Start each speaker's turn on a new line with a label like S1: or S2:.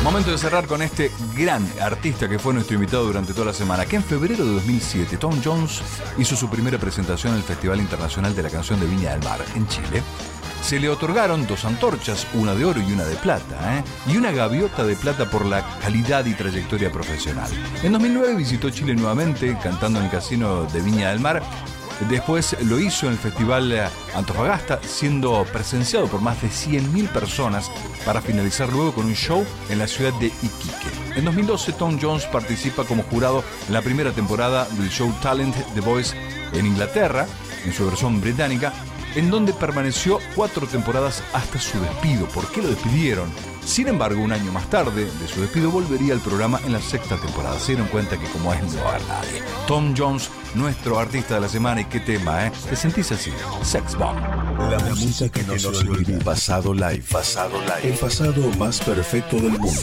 S1: Momento de cerrar con este gran artista que fue nuestro invitado durante toda la semana, que en febrero de 2007 Tom Jones hizo su primera presentación en el Festival Internacional de la Canción de Viña del Mar en Chile. Se le otorgaron 2 antorchas, una de oro y una de plata, y una gaviota de plata por la calidad y trayectoria profesional. En 2009 visitó Chile nuevamente cantando en el Casino de Viña del Mar. Después lo hizo en el Festival Antofagasta, siendo presenciado por más de 100.000 personas para finalizar luego con un show en la ciudad de Iquique. En 2012, Tom Jones participa como jurado en la primera temporada del show Talent The Voice en Inglaterra, en su versión británica, en donde permaneció 4 temporadas hasta su despido. ¿Por qué lo despidieron? Sin embargo, un año más tarde de su despido volvería al programa en la 6ª temporada. Se dieron cuenta que como es, no va a haber nadie. Tom Jones, nuestro artista de la semana. ¿Y qué tema, ¿Te sentís así? Sex Bomb.
S2: La música que no se olvida.
S1: Pasado Live.
S2: El pasado más perfecto del mundo.